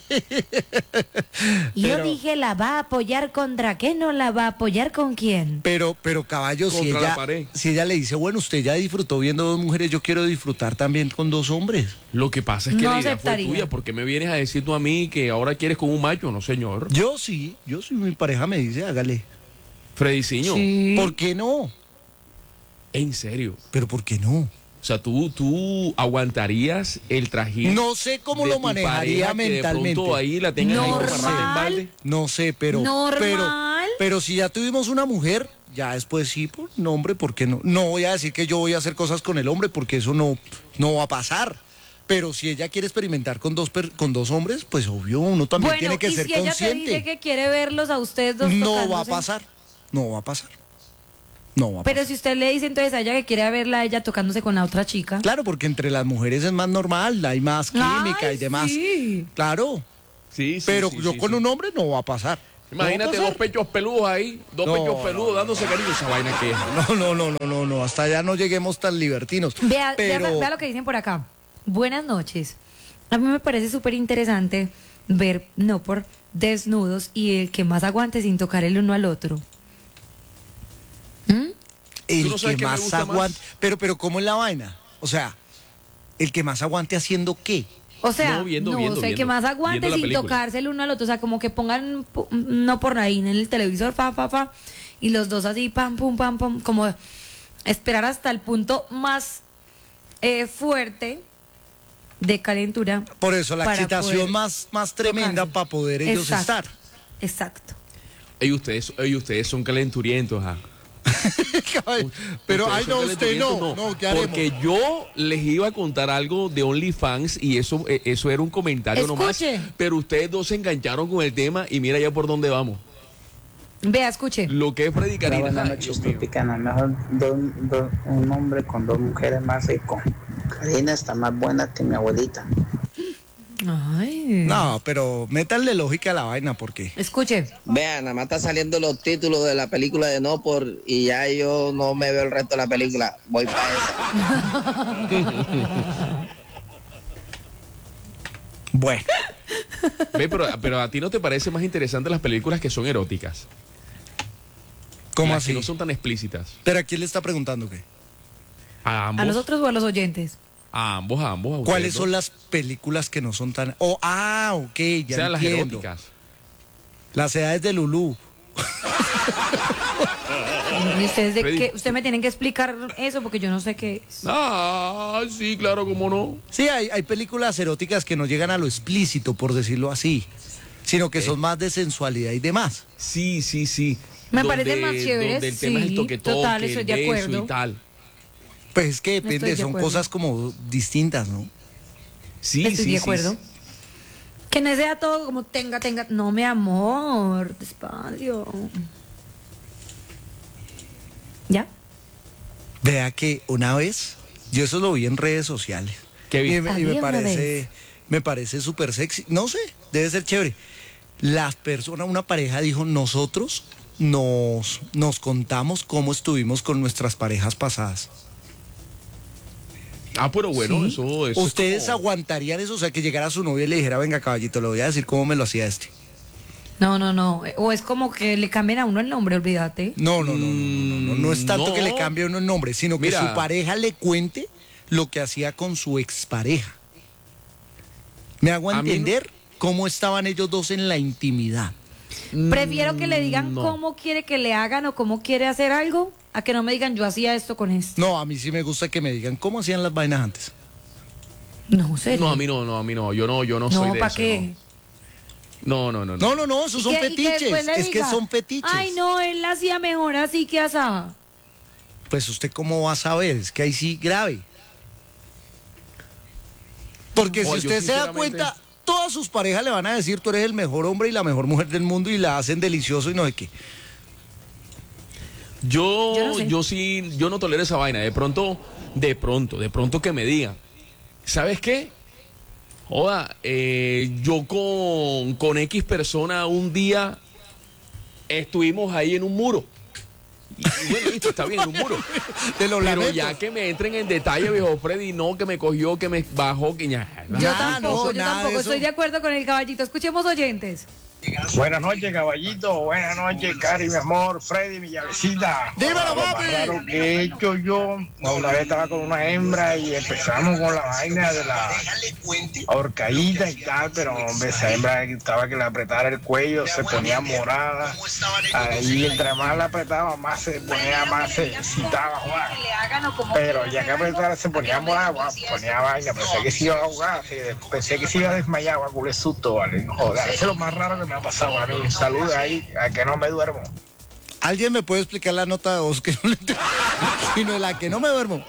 Yo Pero- dije, ¿la va a apoyar contra qué? ¿No la va a apoyar con quién? Pero, pero caballo, si Contra la ella, pared. si ella le dice, bueno, usted ya disfrutó viendo dos mujeres, yo quiero disfrutar también con dos hombres. Lo que pasa es que No la idea fue aceptaría. tuya. ¿Por qué me vienes a decir tú a mí que ahora quieres con un macho? No, señor. Yo sí, yo sí, mi pareja me dice, hágale. Frediciño, Sí. ¿Por qué no? en serio. Pero ¿por qué no? O sea, tú, tú aguantarías el trajín. No sé cómo de lo tu manejaría pareja que de mentalmente. pronto ahí la tengas ahí Normal. amarrada en balde. No sé, pero, Normal. pero, pero si ya tuvimos una mujer, ya después sí, pues, no, hombre, ¿por qué no? No voy a decir que yo voy a hacer cosas con el hombre, porque eso no, no va a pasar. Pero si ella quiere experimentar con dos per- con dos hombres, pues obvio, uno también Bueno, tiene que y ser si ella te dice consciente. que quiere verlos a ustedes dos No va a tocándose? pasar, no va a pasar. No va a Pero pasar. si usted le dice entonces a ella que quiere verla a ella tocándose con la otra chica. Claro, porque entre las mujeres es más normal, hay más química Ay, y demás. sí. Claro, Sí, sí, pero sí, yo sí, con sí. un hombre no va a pasar. No va a Imagínate pasar. dos pechos peludos ahí, dos No, pechos peludos no, dándose cariño. Esa vaina que es. No, no, no, no, no, no, hasta allá no lleguemos tan libertinos. Vea, vea- pero... vea lo que dicen por acá. Buenas noches. A mí me parece súper interesante ver, no por desnudos y el que más aguante sin tocar el uno al otro. ¿Mm? El ¿Tú no sabes que qué me más gusta más? aguante. Pero, pero, ¿cómo es la vaina? O sea, el que más aguante haciendo qué. O sea, No, viendo, no, viendo, o sea, el que viendo. más aguante Viendo la sin película. tocarse el uno al otro. O sea, como que pongan, pu- no por ahí, en el televisor, pa, pa, pa, y los dos así, pam, pum, pam, pam, como esperar hasta el punto más eh, fuerte de calentura. Por eso la Para excitación poder más, más tremenda tocarse. para poder ellos Exacto. estar. Exacto. Ey, ustedes, ey, ustedes son calenturientos, ah. Pero, Ustedes ay, son no, usted calenturientos, no. No, ¿qué haremos? Porque yo les iba a contar algo de OnlyFans y eso, eh, eso era un comentario nomás. Escuche. Pero ustedes dos se engancharon con el tema y mira ya por dónde vamos. Vea, escuche. Lo que es Freddy Hola, Karina. buenas Ay, noches, Dios mío. Tropicana. Mejor do- do- un hombre con dos mujeres más rico. Karina está más buena que mi abuelita. Ay. No, pero métanle lógica a la vaina, porque. Escuche. Vean, nada más está saliendo los títulos de la película de No por y ya yo no me veo el resto de la película. Voy para esa. Bueno. Ve, pero, pero a ti no te parece más interesante las películas que son eróticas. ¿Cómo Las que así? no son tan explícitas. ¿Pero a quién le está preguntando qué? A ambos. ¿A nosotros o a los oyentes? A ambos, a ambos. A ¿Cuáles ustedes son dos. las películas que no son tan... Oh, ah, ok, ya O sea, las entiendo. eróticas. Las edades de Lulú. ¿Y ustedes de Freddy. qué? Usted me tienen que explicar eso porque yo no sé qué es. Ah, sí, claro, cómo no. Sí, hay, hay películas eróticas que no llegan a lo explícito, por decirlo así, sino que son más de sensualidad y demás. Sí, sí, sí. Me Donde- parecen más chéveres, donde el tema es el sí, toque-toque, total, estoy el de beso acuerdo. y tal. Pues es que Estoy depende, de son acuerdo. cosas como distintas, ¿no? Sí, Estoy sí, de sí, acuerdo. sí. Que no sea todo como tenga, tenga. No, mi amor, despacio. ¿Ya? Vea que una vez, yo eso lo vi en redes sociales. ¿Qué vi? Y me, y me Había una parece, vez. me parece súper sexy. No sé, debe ser chévere. Las personas, una pareja dijo, nosotros nos, nos contamos cómo estuvimos con nuestras parejas pasadas. Ah, pero bueno, Sí. eso, eso es ¿Ustedes como- aguantarían eso? O sea, que llegara su novia y le dijera, venga, caballito, le voy a decir cómo me lo hacía este. No, no, no. O es como que le cambian a uno el nombre, olvídate. No, no, no, no, no, no, no, no es tanto No. que le cambie uno el nombre, sino que Mira. su pareja le cuente lo que hacía con su expareja. ¿Me hago A mí no- entender cómo estaban ellos dos en la intimidad? Prefiero que le digan no. cómo quiere que le hagan o cómo quiere hacer algo, a que no me digan yo hacía esto con esto. No, a mí sí me gusta que me digan cómo hacían las vainas antes. No sé. No, a mí no, no, a mí no. Yo no, yo no, soy No, de ¿para eso. qué? No, no, no. no, No, no, no, esos ¿Y son que- y que fetiches. después le Es que diga, son fetiches. Ay, no, él la hacía mejor así que asaba. Pues usted cómo va a saber, es que ahí sí grave. Porque Oh, si yo usted se da sinceramente- cuenta, todas sus parejas le van a decir, tú eres el mejor hombre y la mejor mujer del mundo y la hacen delicioso y no sé qué. Yo, Yo no sé. yo sí, yo no tolero esa vaina. De pronto, de pronto, de pronto que me digan, ¿sabes qué? Joda, eh, yo con, con X persona un día estuvimos ahí en un muro. Y, y bueno, listo, está bien, un muro. De los Pero lamentos. ya que me entren en detalle, viejo Freddy, no, que me cogió, que me bajó, que ya. Yo Ah, tampoco, no, yo nada de tampoco eso. estoy de acuerdo con el caballito. Escuchemos oyentes. Buenas noches, caballito. Buenas noches, Cari, mi amor. Freddy, mi llavecita. Dímelo, Lo más papi. raro que he hecho yo, una vez estaba con una hembra y empezamos con la vaina de la ahorcadita y tal, pero hombre, esa hembra estaba que le apretara el cuello, se ponía morada. Ahí, entre más la apretaba, más se ponía, más se excitaba, Juan. Pero ya que apretara, se ponía morada, Juan, ponía vaina. Pensé que se iba a ahogar, pensé que se iba a desmayar, Juan, culé susto, vale. No jodas, eso es lo más raro que me ha pasado a mí. Salud ahí, a que no me duermo. ¿Alguien me puede explicar la nota de voz que no le entiendo? Sino de la que no me duermo.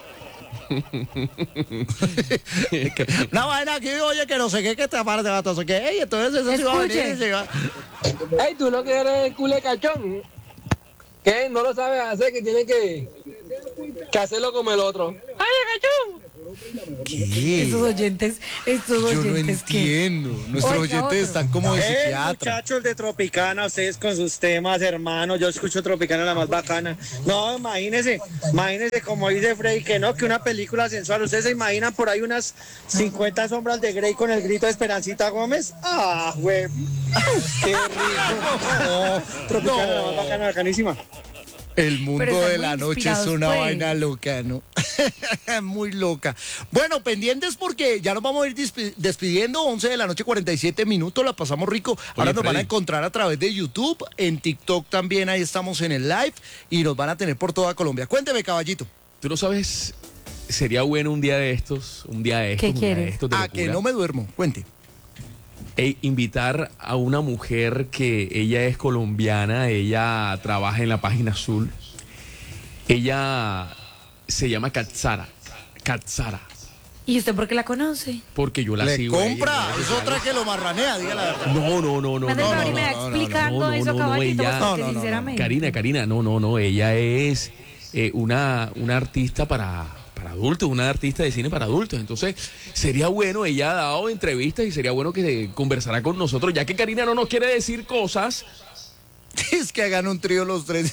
Una vaina aquí, oye, que no sé qué, que te aparte, vato, no sé qué. Ey, entonces eso sí va a venir y se va. Ey, tú lo que eres culé cachón. ¿Qué? No lo sabes hacer, que tiene que, que hacerlo como el otro. ¡Ay, cachón! ¿Qué? Estos oyentes, estos Yo no oyentes que... entiendo. Nuestros Oiga, oyentes otro. están como de Eh, psiquiatra. muchachos de Tropicana, ustedes con sus temas, hermano. Yo escucho Tropicana la más bacana. No, imagínense, imagínense como dice Freddy, que no, que una película sensual. ¿Ustedes se imaginan por ahí unas cincuenta sombras de Grey con el grito de Esperancita Gómez? Ah, güey. Qué rico. No, Tropicana la más bacana, bacanísima. El mundo Pero están de muy la noche es inspirados, una pues. vaina loca, ¿no? Muy loca. Bueno, pendientes porque ya nos vamos a ir despi- despidiendo. once de la noche, cuarenta y siete minutos. La pasamos rico. Ahora Oye, nos van a Freddy. encontrar a través de YouTube. En TikTok también. Ahí estamos en el live. Y nos van a tener por toda Colombia. Cuénteme, caballito. Tú no sabes, sería bueno un día de estos, un día de estos, ¿Qué un día de quieres? estos de A que locura. no me duermo. Cuente. E invitar a una mujer que ella es colombiana, ella trabaja en la página azul. Ella se llama Katsara. Katsara. ¿Y usted por qué la conoce? Porque yo la Le sigo. a ella en compra. redes Es sociales. otra que lo marranea, diga la verdad. No, no, no, no. Mande no, el no, favor y me va no, no, no, explicando no, no, eso, no, no, caballito, ella- porque No, no, no, no. sinceramente... Karina, Karina, no, no, no. Ella es eh, una, una artista para, para adultos, una artista de cine para adultos. Entonces, sería bueno, ella ha dado entrevistas y sería bueno que conversara con nosotros, ya que Karina no nos quiere decir cosas. Es que hagan un trío los tres.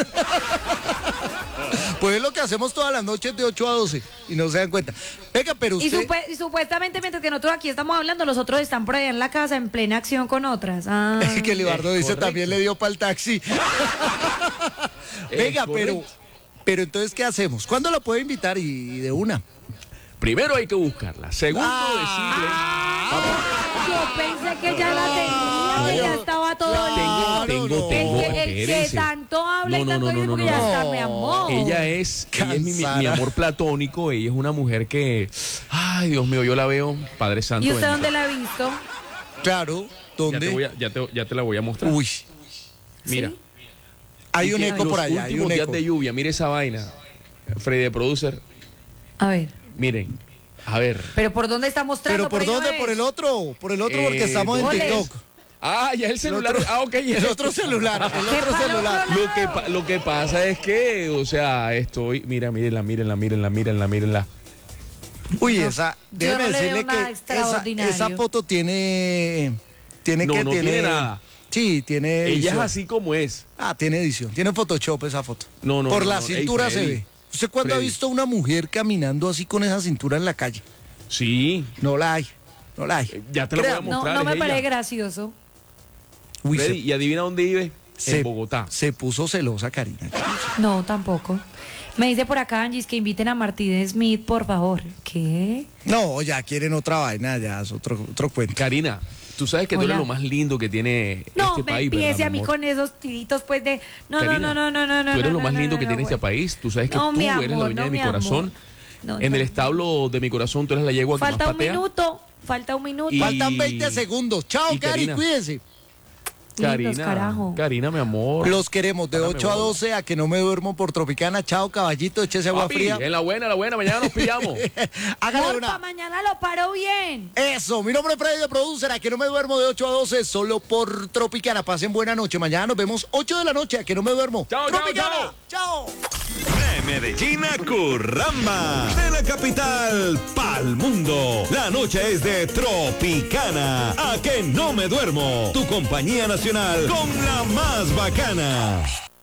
Pues es lo que hacemos todas las noches de ocho a doce y no se dan cuenta. Venga, pero Y, usted... supe- y supuestamente mientras que nosotros aquí estamos hablando, los otros están por allá en la casa en plena acción con otras. Ah. que Libardo dice también le dio para el taxi. Venga, pero, correcto. pero entonces, ¿qué hacemos? ¿Cuándo la puedo invitar y de una? Primero hay que buscarla. Segundo, Yo pensé que ya la tenía, que ya estaba todo Tengo, listo. tengo, tengo. El que, el que espérense. tanto habla No, y no, tanto no, dice no, porque no, ya no. está, mi amor. Ella es, ella es mi, mi- mi amor platónico. Ella es una mujer que, ay, Dios mío, yo la veo, Padre Santo. ¿Y usted bendito. dónde la ha visto? Claro, Ya ¿dónde? te, voy a- ya, te, ya te la voy a mostrar. Uy, Mira. hay Y un que eco los por allá, hay últimos un días eco. de lluvia, mire esa vaina. Freddy de Producer, A ver. miren, a ver. ¿Pero por dónde está mostrando? ¿Pero por ahí no dónde? es. Por el otro, por el otro, porque Eh, estamos en ¿dónde? TikTok. Ah, ya el celular. otro- ah, ok. El otro celular, el ¿Qué otro palo celular. otro Lo que, pa- lo que pasa es que, o sea, estoy. Mira, mírenla, mírenla, mírenla, mírenla, mírenla. Uy, esa, déjeme no le veo decirle nada que esa, extraordinario. esa foto tiene, tiene No, que no tiene, tiene nada. Sí, tiene Ella es edición. así como es. Ah, tiene edición, tiene Photoshop esa foto. No, no, Por no, la no. cintura Ey, se Freddy, ve. ¿Usted cuándo ha Freddy. visto una mujer caminando así con esa cintura en la calle? Sí. No la hay, no la hay. Ya te lo voy a Créame. No, mostrar. no es me ella. parece gracioso. Uy, Freddy, se, ¿y adivina dónde vive? se- En Bogotá. se puso celosa, Karina. No, tampoco. Me dice por acá, Angie, que inviten a Martín Smith, por favor. ¿Qué? No, ya quieren otra vaina, ya es otro, otro cuento. Karina, tú sabes que tú Hola. eres lo más lindo que tiene No, este me país, empiece ¿verdad, a mí amor? con esos tiritos, pues, de... No, Karina, no, no, no, no, no, tú eres no, lo más no, lindo no, que no, tiene este güey. país. Tú sabes que No, tú mi eres la amor, dueña no, de mi mi amor. corazón. No, en no. el establo de mi corazón, tú eres la yegua que Falta más un patea. minuto, falta un minuto. Y- Faltan veinte segundos. Chao, y Cari, Karina. cuídense. Lindos, carajo. Karina, Karina, mi amor. Los queremos de Dame ocho a bola. doce a que no me duermo por Tropicana. Chao, caballito, échese agua Papi, fría. en la buena, en la buena, mañana nos pillamos. Hágale Porfa, una. mañana lo paro bien. Eso, mi nombre es Freddy de Producer, a que no me duermo de ocho a doce, solo por Tropicana. Pasen buena noche. Mañana nos vemos ocho de la noche, a que no me duermo. Chao, chao, Tropicana. Chao. De Medellín a Curramba, de la capital pa'l mundo. La noche es de Tropicana. A que no me duermo. Tu compañía nacional con la más bacana.